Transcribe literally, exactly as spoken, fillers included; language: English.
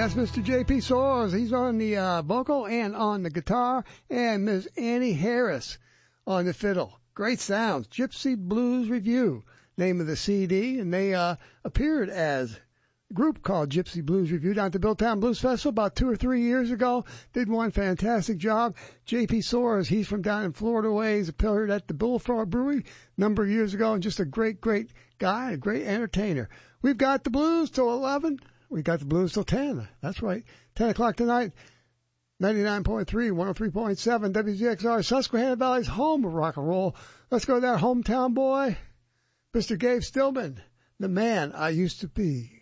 That's Mister J P Soares. He's on the uh, vocal and on the guitar, and Miss Annie Harris on the fiddle. Great sounds. Gypsy Blues Review, name of the C D, and they uh, appeared as a group called Gypsy Blues Review down at the Billtown Blues Festival about two or three years ago. Did one fantastic job. J P Soares, he's from down in Florida ways, appeared at the Bullfrog Brewery a number of years ago, and just a great, great guy, a great entertainer. We've got the blues till eleven. We got the blues till ten. That's right. ten o'clock tonight. ninety-nine point three, one oh three point seven, W Z X R, Susquehanna Valley's home of rock and roll. Let's go to that hometown boy, Mister Gabe Stillman, the man I used to be.